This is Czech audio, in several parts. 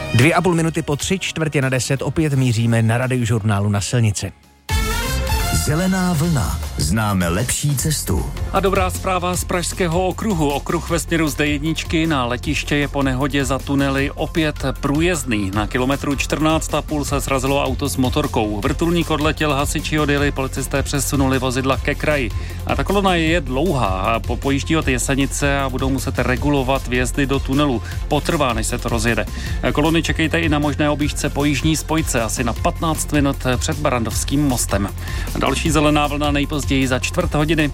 2,5 minuty po 9:45 opět míříme na Radiožurnálu na silnici. Zelená vlna. Známe lepší cestu. A dobrá zpráva z Pražského okruhu. Okruh ve směru z D1 na letiště je po nehodě za tunely opět průjezdný. Na kilometru 14,5 se srazilo auto s motorkou. Vrtulník odletěl, hasiči odjeli, policisté přesunuli vozidla ke kraji. A ta kolona je dlouhá a pojíždí od Jesenice a budou muset regulovat vjezdy do tunelu. Potrvá, než se to rozjede. Kolony čekejte i na možné objížďce po jižní spojce, asi na 15 minut před Barrandovským mostem. Další zelená vlna nejpozději za 4 hodiny.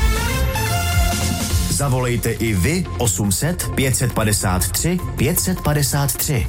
Zavolejte i vy 800 553 553.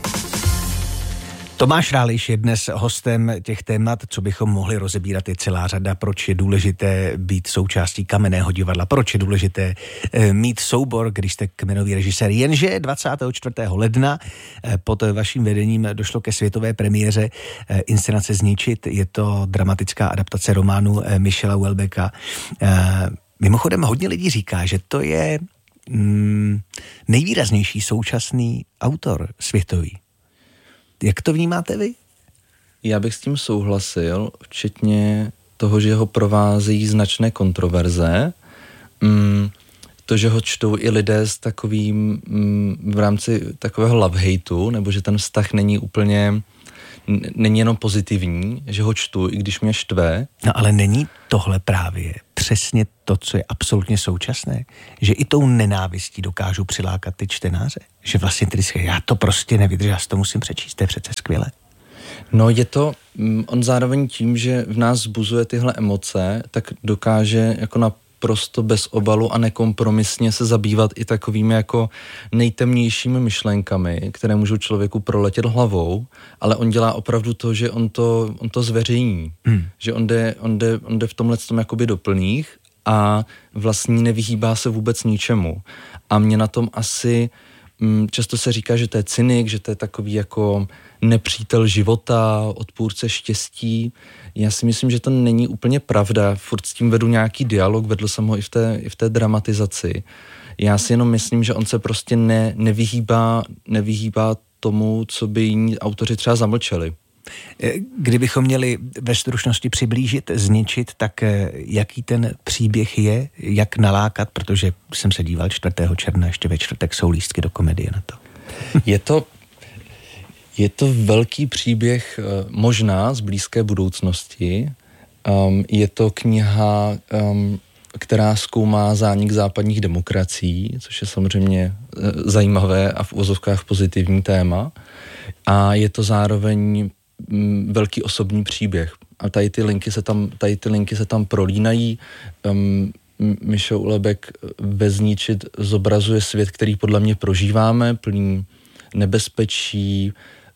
Tomáš Ráliš je dnes hostem těch témat, co bychom mohli rozebírat, je celá řada, proč je důležité být součástí Kamenného divadla, proč je důležité mít soubor, když jste kmenový režisér. Jenže 24. ledna pod vaším vedením došlo ke světové premiéře inscenace Zničit. Je to dramatická adaptace románu Michela Houellebecqa. Mimochodem hodně lidí říká, že to je nejvýraznější současný autor světový. Jak to vnímáte vy? Já bych s tím souhlasil, včetně toho, že ho provázejí značné kontroverze. To, že ho čtou i lidé s takovým, v rámci takového love-hateu, nebo že ten vztah není jenom pozitivní, že ho čtu, i když mě štve. No ale není tohle právě přesně to, co je absolutně současné? Že i tou nenávistí dokážu přilákat ty čtenáře? Že vlastně ty říkají, já to prostě nevydržím, já si to musím přečíst, to je přece skvělé. No je to, on zároveň tím, že v nás vzbuzuje tyhle emoce, tak dokáže jako naprosto bez obalu a nekompromisně se zabývat i takovými jako nejtemnějšími myšlenkami, které můžou člověku proletět hlavou, ale on dělá opravdu to, že on to zveřejní. Že on jde v tomhle tom jakoby do plných a vlastně nevyhýbá se vůbec ničemu. A mě na tom asi často se říká, že to je cynik, že to je takový jako nepřítel života, odpůrce štěstí. Já si myslím, že to není úplně pravda. Furt s tím vedu nějaký dialog, vedl jsem ho i v té dramatizaci. Já si jenom myslím, že on se prostě nevyhýbá tomu, co by jiní autoři třeba zamlčeli. Kdybychom měli ve stručnosti přiblížit, Zničit, tak jaký ten příběh je, jak nalákat, protože jsem se díval 4. června, ještě ve čtvrtek jsou lístky do komedie na to. Je to velký příběh možná z blízké budoucnosti. Je to kniha, která zkoumá zánik západních demokracií, což je samozřejmě zajímavé a v uvozovkách pozitivní téma. A je to zároveň velký osobní příběh. A tady ty linky se tam prolínají. Michel Houellebecq ve Zničit zobrazuje svět, který podle mě prožíváme, plný nebezpečí,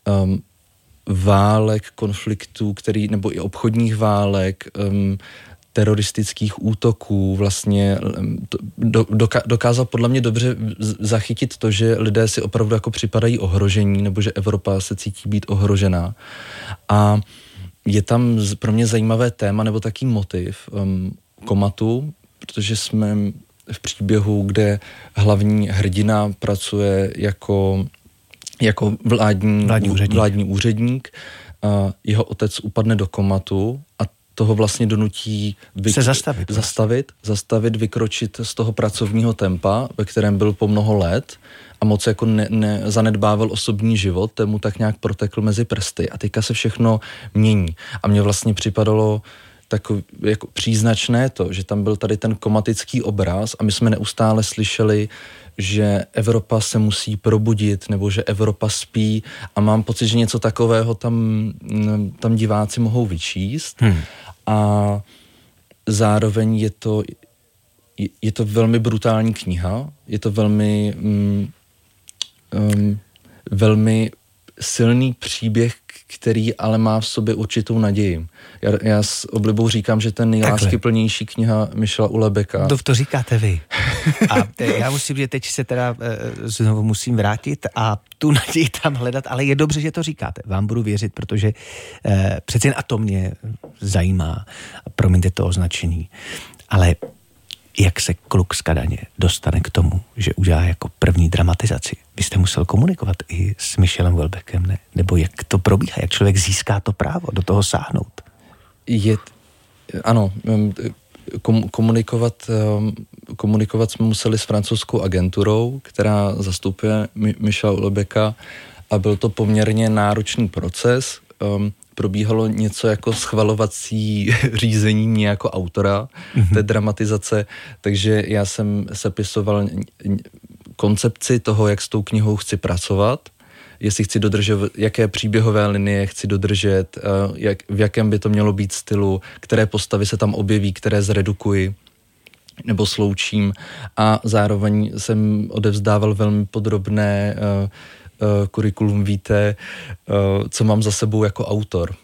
válek, konfliktů, nebo i obchodních válek, teroristických útoků, vlastně dokázal podle mě dobře zachytit to, že lidé si opravdu jako připadají ohrožení, nebo že Evropa se cítí být ohrožená. A je tam pro mě zajímavé téma, nebo taký motiv komatu, protože jsme v příběhu, kde hlavní hrdina pracuje jako vládní úředník. Jeho otec upadne do komatu a toho vlastně donutí zastavit, vykročit z toho pracovního tempa, ve kterém byl po mnoho let a moc jako zanedbával osobní život, ten mu tak nějak protekl mezi prsty a teďka se všechno mění. A mně vlastně připadalo jako příznačné to, že tam byl tady ten komatický obraz a my jsme neustále slyšeli, že Evropa se musí probudit, nebo že Evropa spí a mám pocit, že něco takového tam diváci mohou vyčíst. A zároveň je to velmi brutální kniha, je to velmi velmi silný příběh, který ale má v sobě určitou naději. Já s oblibou říkám, že to je nejláskyplnější kniha Michela Houellebecqa. To říkáte vy. A já musím, že teď se teda znovu musím vrátit a tu naději tam hledat, ale je dobře, že to říkáte. Vám budu věřit, protože přece jen a to mě zajímá. Promiňte to označení. Ale Jak se kluk z Kadaně dostane k tomu, že udělá jako první dramatizaci? Vy jste musel komunikovat i s Michelem Houellebecqem, ne? Nebo jak to probíhá? Jak člověk získá to právo do toho sáhnout? Ano, komunikovat jsme museli s francouzskou agenturou, která zastupuje Michela Houellebecqa, a byl to poměrně náročný proces. Probíhalo něco jako schvalovací řízení mě jako autora té dramatizace, takže já jsem sepisoval koncepci toho, jak s tou knihou chci pracovat, jestli chci dodržet, jaké příběhové linie chci dodržet, v jakém by to mělo být stylu, které postavy se tam objeví, které zredukuji nebo sloučím, a zároveň jsem odevzdával velmi podrobné kurikulum vitae, co mám za sebou jako autor,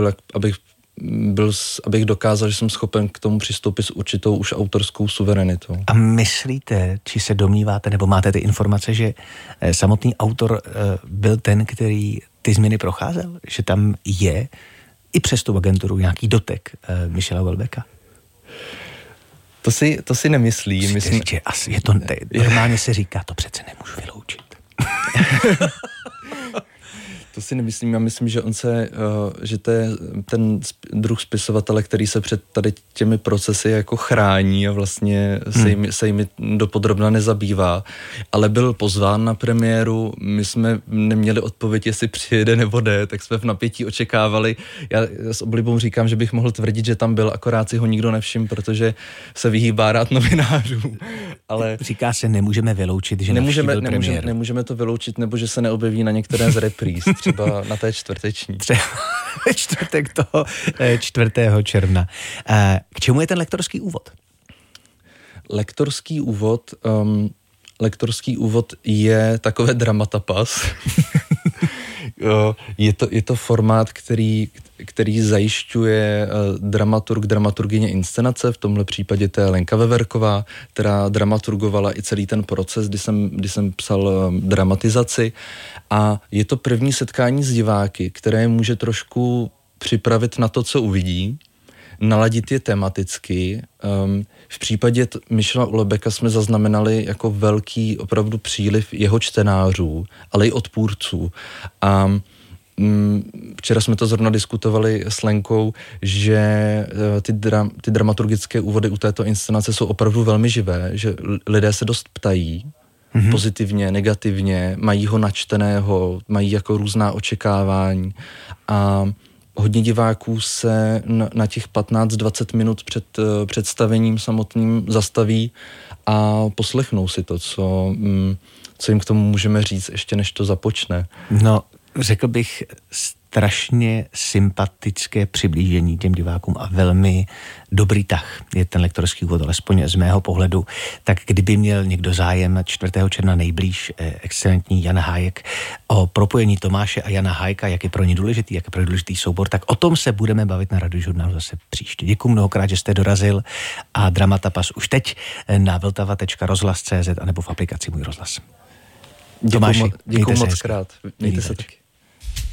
abych dokázal, že jsem schopen k tomu přistoupit s určitou už autorskou suverenitou. A myslíte, či se domníváte, nebo máte ty informace, že samotný autor byl ten, který ty změny procházel? Že tam je i přes tu agenturu nějaký dotek Michela Houellebecqa? To si nemyslím. Myslím, že asi je to normálně se říká, to přece nemůžu vyloučit. To si nemyslím, já myslím, že že to je ten druh spisovatele, který se před tady těmi procesy jako chrání a vlastně se jimi dopodrobna nezabývá, ale byl pozván na premiéru, my jsme neměli odpověď, jestli přijede nebo ne, tak jsme v napětí očekávali. Já s oblibou říkám, že bych mohl tvrdit, že tam byl, akorát si ho nikdo nevšiml, protože se vyhýbá rád novinářů. Ale říká se, nemůžeme vyloučit, že nemůžeme to vyloučit, nebo že se neobjeví na některé z repríz. Třeba na té čtvrteční. Třeba čtvrtek toho 4. června. K čemu je ten lektorský úvod? Lektorský úvod je takové dramatapas. Je to formát, který zajišťuje dramaturgyně inscenace, v tomhle případě to je Lenka Veverková, která dramaturgovala i celý ten proces, kdy jsem psal dramatizaci, a je to první setkání s diváky, které může trošku připravit na to, co uvidí, naladit je tematicky. V případě Michela Houellebecqa jsme zaznamenali jako velký opravdu příliv jeho čtenářů, ale i odpůrců. A včera jsme to zrovna diskutovali s Lenkou, že ty dramaturgické úvody u této inscenace jsou opravdu velmi živé, že lidé se dost ptají, pozitivně, negativně, mají ho načteného, mají jako různá očekávání, a hodně diváků se na těch 15-20 minut před představením samotným zastaví a poslechnou si to, co jim k tomu můžeme říct, ještě než to započne. No, řekl bych, strašně sympatické přiblížení těm divákům a velmi dobrý tah je ten lektorský úvod, alespoň z mého pohledu. Tak kdyby měl někdo zájem 4. června nejblíž, excelentní Jan Hájek, o propojení Tomáše a Jana Hájka, jak je pro ně důležitý, jak je pro ně důležitý soubor, tak o tom se budeme bavit na Radiožurnálu zase příště. Děkuji mnohokrát, že jste dorazil, a Dramatapas už teď na vltava.rozhlas.cz anebo v aplikaci Můj rozhlas. Děkuji moc krát. Mějte se taky.